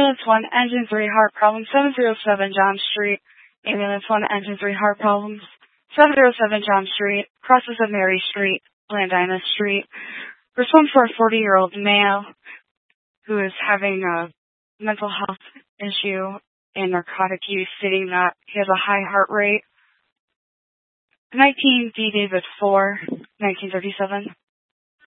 Ambulance 1, Engine 3, heart problems, 707 John Street. Ambulance 1, Engine 3, heart problems, 707 John Street, crosses of Mary Street, Blandina Street. Respond for a 40-year-old male who is having a mental health issue and narcotic use, stating that he has a high heart rate. 19 D. David 4, 1937.